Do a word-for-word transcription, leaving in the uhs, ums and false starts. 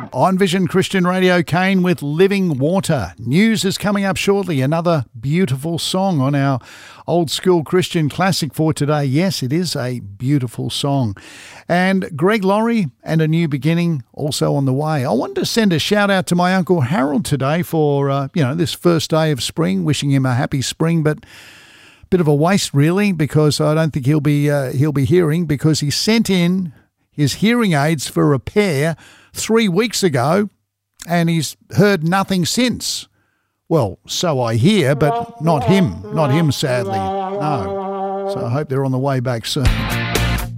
On Vision Christian Radio, Kane with Living Water. News is coming up shortly. Another beautiful song on our old school Christian classic for today. Yes, it is a beautiful song. And Greg Laurie and A New Beginning also on the way. I wanted to send a shout out to my Uncle Harold today for, uh, you know, this first day of spring, wishing him a happy spring, but bit of a waste really, because I don't think he'll be uh, he'll be hearing, because he sent in his hearing aids for repair three weeks ago and he's heard nothing since. Well, so I hear, but not him, not him sadly, no. So I hope they're on the way back soon.